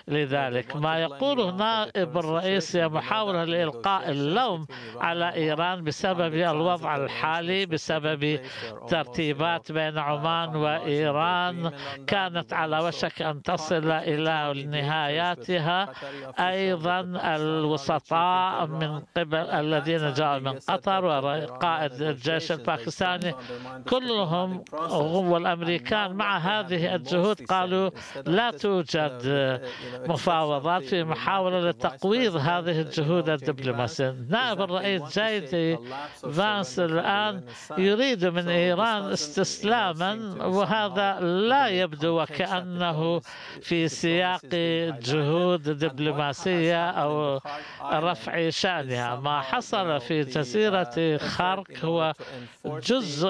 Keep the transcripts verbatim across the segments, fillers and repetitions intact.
لذلك. ما يقوله نائب الرئيس هي محاولة لإلقاء اللوم على إيران بسبب الوضع الحالي، بسبب ترتيبات بين عمان وإيران كانت على وشك أن تصل إلى نهاياتها. أيضا الوسطاء من قبل الذين جاءوا من قطر وقائد الجيش الباكستاني كلهم والأمريكان مع هذه الجهود قالوا لا توجد مفاوضات في محاولة لتقويض هذه الجهود الدبلوماسية. نائب الرئيس جاي دي فانس الآن يريد من إيران استسلاما، وهذا لا يبدو وكأنه في سياق جهود دبلوماسية أو رفع شأنها. ما حصل في جزيرة خرق هو جزء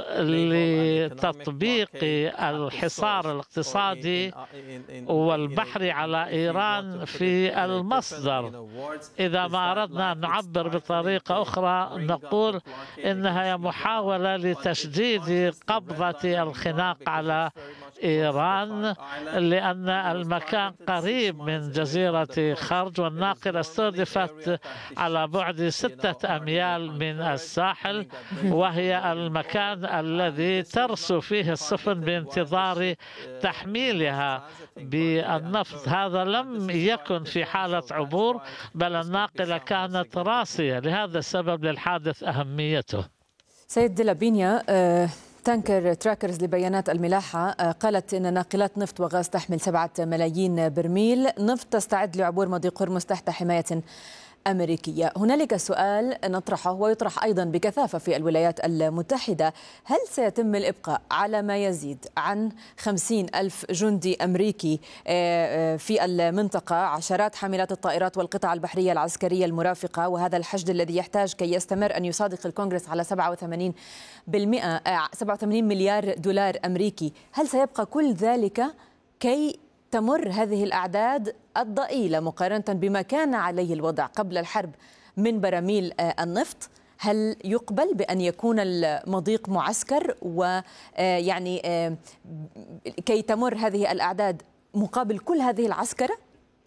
لتطبيق الحصار الاقتصادي والبحري على إيران في المصدر. إذا ما أردنا أن نعبر بطريقة أخرى نقول إنها محاولة لتشديد قبضة الخناق على إيران، لأن المكان قريب من جزيرة خرج والناقلة استهدفت على بعد ستة أميال من الساحل، وهي المكان الذي ترسو فيه السفن بانتظار تحميلها بالنفط. هذا لم يكن في حالة عبور، بل الناقلة كانت راسية، لهذا السبب للحادث أهميته. سيد دلابينيا، آه تانكر تراكرز لبيانات الملاحة قالت إن ناقلات نفط وغاز تحمل سبعة ملايين برميل نفط تستعد لعبور مضيق هرمز تحت حماية أمريكية. هنالك سؤال نطرحه ويطرح أيضا بكثافة في الولايات المتحدة: هل سيتم الإبقاء على ما يزيد عن خمسين ألف جندي أمريكي في المنطقة، عشرات حاملات الطائرات والقطع البحرية العسكرية المرافقة، وهذا الحشد الذي يحتاج كي يستمر أن يصادق الكونغرس على سبعة وثمانين بالمئة سبعة وثمانين مليار دولار أمريكي؟ هل سيبقى كل ذلك كي تمر هذه الأعداد الضئيلة مقارنة بما كان عليه الوضع قبل الحرب من براميل النفط؟ هل يقبل بأن يكون المضيق معسكر ويعني كي تمر هذه الأعداد مقابل كل هذه العسكرة؟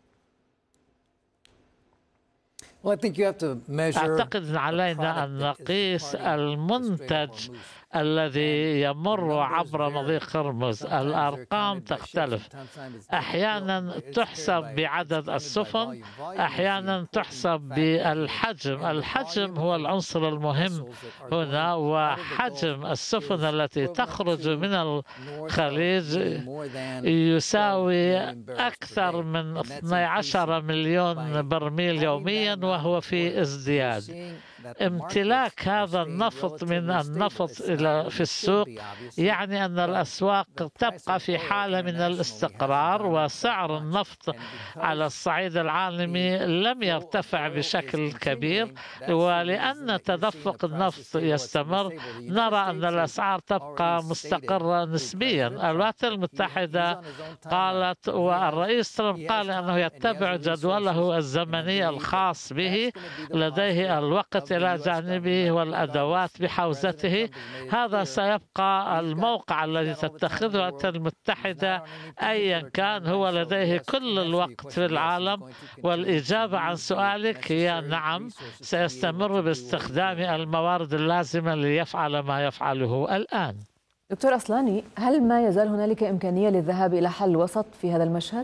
أعتقد علينا أن نقيس المنتج الذي يمر عبر مضيق هرمز. الأرقام تختلف، أحيانا تحسب بعدد السفن، أحيانا تحسب بالحجم. الحجم هو العنصر المهم هنا، وحجم السفن التي تخرج من الخليج يساوي أكثر من اثني عشر مليون برميل يوميا، وهو في ازدياد. امتلاك هذا النفط من النفط في السوق يعني أن الأسواق تبقى في حالة من الاستقرار، وسعر النفط على الصعيد العالمي لم يرتفع بشكل كبير. ولأن تدفق النفط يستمر نرى أن الأسعار تبقى مستقرة نسبيا. الولايات المتحدة قالت والرئيس ترامب قال أنه يتبع جدوله الزمني الخاص به، لديه الوقت إلى جانبه والأدوات بحوزته. هذا سيبقى الموقع الذي تتخذه الولايات المتحدة أيا كان، هو لديه كل الوقت في العالم. والإجابة عن سؤالك هي نعم، سيستمر باستخدام الموارد اللازمة ليفعل ما يفعله الآن. دكتور أصلاني، هل ما يزال هنالك إمكانية للذهاب إلى حل وسط في هذا المشهد؟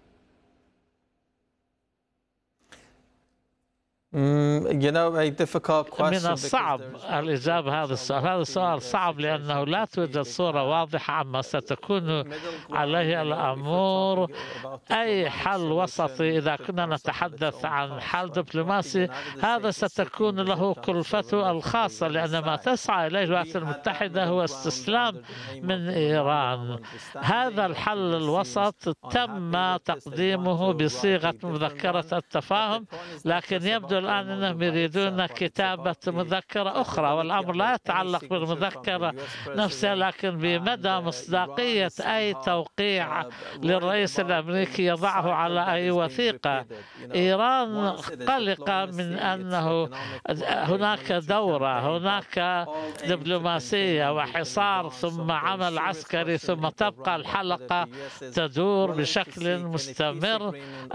من الصعب الإجابة هذا السؤال. هذا السؤال صعب لأنه لا توجد صورة واضحة عما ستكون عليه الأمور. أي حل وسطي إذا كنا نتحدث عن حل دبلوماسي هذا ستكون له كلفته الخاصة، لأن ما تسعى إليه الولايات المتحدة هو استسلام من إيران. هذا الحل الوسط تم تقديمه بصيغة مذكرة التفاهم، لكن يبدو الآن أنهم يريدون كتابة مذكرة أخرى، والأمر لا يتعلق بالمذكرة نفسها لكن بمدى مصداقية أي توقيع للرئيس الأمريكي يضعه على أي وثيقة. إيران قلقة من أنه هناك دورة، هناك دبلوماسية وحصار ثم عمل عسكري، ثم تبقى الحلقة تدور بشكل مستمر.